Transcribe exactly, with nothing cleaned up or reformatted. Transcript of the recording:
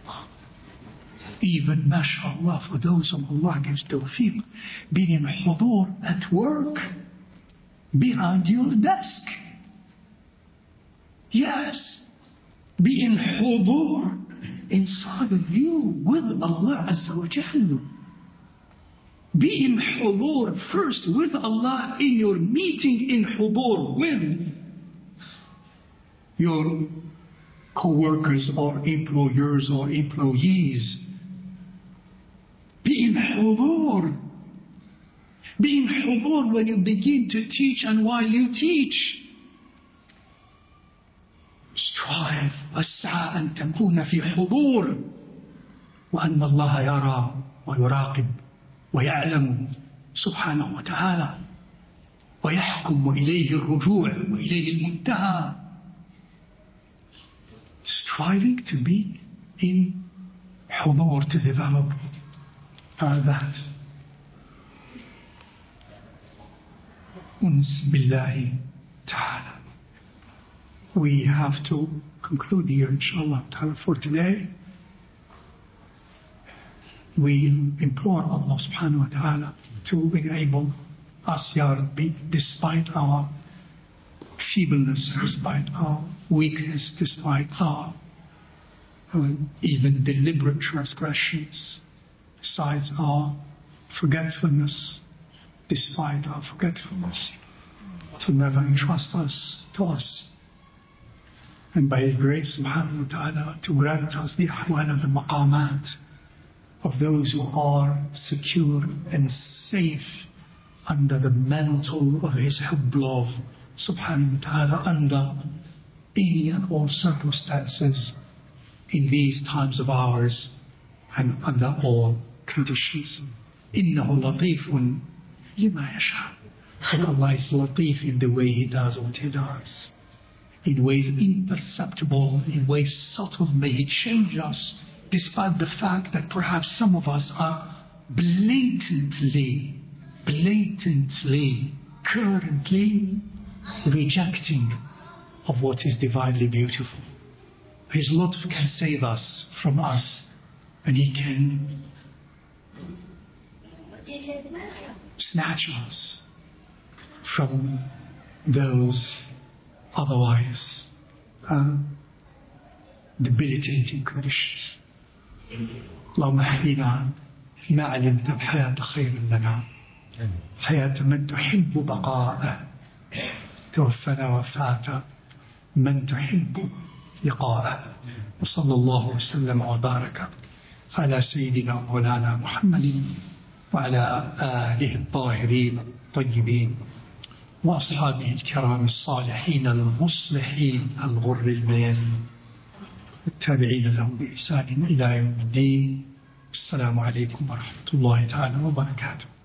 Even, mashallah, for those whom Allah gives tawfiq, being in hudur at work, behind your desk. Yes, be in hudur inside of you with Allah Azza wa Jalla. Be in hudur first with Allah in your meeting, in hudur with your co-workers or employers or employees. Be in hudur. Be in hudur when you begin to teach and while you teach. strive واسعى أن تكون في حضور وأن الله يرى ويراقب ويعلم سبحانه وتعالى ويحكم وإليه الرجوع وإليه المنتهى. Striving to be in حضور, to develop uh, that أنس بالله تعالى. We have to conclude here, inshallah ta'ala, for today. We implore Allah subhanahu wa ta'ala to enable us, Ya Rabbi, despite our feebleness, despite our weakness, despite our uh, even deliberate transgressions, besides our forgetfulness, despite our forgetfulness, to never entrust us to us. And by His grace, subhanahu wa ta'ala, to grant us the ahwal of the maqamat of those who are secure and safe under the mantle of His hubb love, subhanahu wa ta'ala, under any and all circumstances in these times of ours and under all conditions. إِنَّهُ لَطِيفٌ لِمَا يَشَاءُ. Allah is latif in the way He does what He does. In ways imperceptible, in ways subtle, may He change us, despite the fact that perhaps some of us are blatantly, blatantly, currently rejecting of what is divinely beautiful. His lutf can save us from us, and He can snatch us from those otherwise uh, debilitating conditions. اللهم احينا ما علمت الحياة خير لنا حياة من تحب بقاءه توفنا وفاة من تحب لقاءه وصلى الله وسلم وبارك على سيدنا مولانا محمد وعلى آله الطاهرين الطيبين وأصحابه الكرام الصالحين المصلحين الغر الميامين التابعين لهم بإحسان إلى يوم الدين. السلام عليكم ورحمة الله تعالى وبركاته.